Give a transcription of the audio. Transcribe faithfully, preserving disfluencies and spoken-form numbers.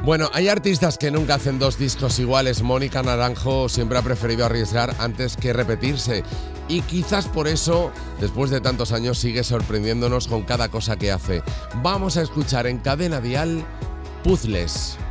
Bueno, hay artistas que nunca hacen dos discos iguales. Mónica Naranjo siempre ha preferido arriesgar antes que repetirse. Y quizás por eso, después de tantos años, sigue sorprendiéndonos con cada cosa que hace. Vamos a escuchar en Cadena Dial Puzzles.